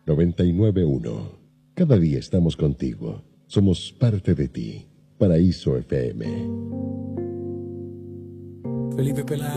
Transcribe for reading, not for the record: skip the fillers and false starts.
99.1. Cada día estamos contigo. Somos parte de ti. Paraíso FM. Felipe Peláez.